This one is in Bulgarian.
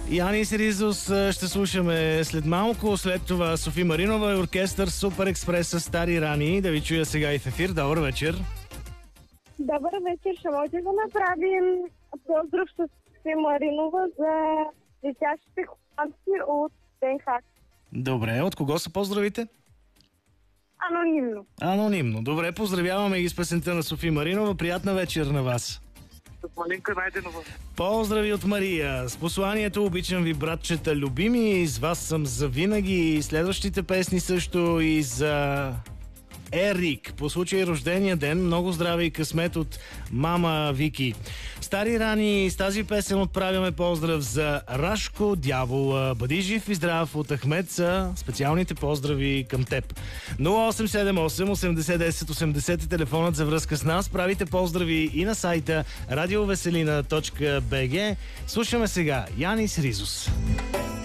Янис Ризос ще слушаме след малко. След това Софи Маринова и оркестър Супер Експрес с Стари рани. Да ви чуя сега и в ефир. Добър вечер. Добър вечер. Ще може да направим поздрав с Софи Маринова за летящите хлопци от Денхак. Добре, от кого са поздравите? Анонимно. Анонимно. Добре, поздравяваме ги с песента на Софи Маринова. Приятна вечер на вас. С Малинка Найденова. Поздрави от Мария. С посланието обичам ви, братчета любими. С вас съм завинаги. Следващите песни също и за Ерик. По случай рождения ден, много здраве и късмет от мама Вики. Стари рани, с тази песен отправяме поздрав за Рашко Дявола. Бъди жив и здрав от Ахмед са специалните поздрави към теб. 0878 8010 80 е телефонът за връзка с нас. Правите поздрави и на сайта radiovеселина.bg. Слушаме сега Янис Ризос.